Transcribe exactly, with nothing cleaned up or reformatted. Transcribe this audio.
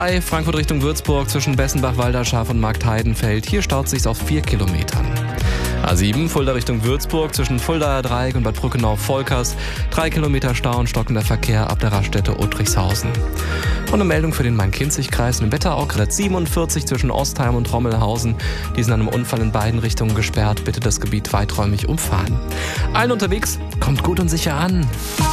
Bei Frankfurt Richtung Würzburg zwischen Bessenbach-Walderschaf und Marktheidenfeld. Hier staut sich's auf vier Kilometern. A sieben Fulda Richtung Würzburg zwischen Fuldaer Dreieck und Bad Brückenau-Volkers. Drei Kilometer Stau und stockender Verkehr ab der Raststätte Uttrichshausen. Und eine Meldung für den Main-Kinzig-Kreis im Wetterau, Grat siebenundvierzig zwischen Ostheim und Rommelhausen. Die sind an einem Unfall in beiden Richtungen gesperrt. Bitte das Gebiet weiträumig umfahren. Allen unterwegs, kommt gut und sicher an.